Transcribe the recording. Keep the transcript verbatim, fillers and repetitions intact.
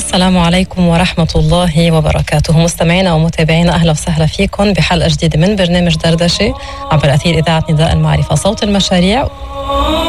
السلام عليكم ورحمة الله وبركاته. مستمعينا ومتابعينا أهلا وسهلا فيكم بحلقة جديدة من برنامج دردشة عبر أثير إذاعة نداء المعرفة صوت المشاريع.